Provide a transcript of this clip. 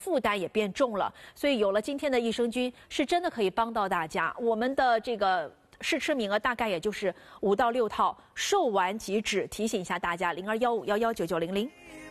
负担也变重了。所以有了今天的益生菌，是真的可以帮到大家。我们的这个试吃名额大概也就是5到6套，售完即止。提醒一下大家，0215119900。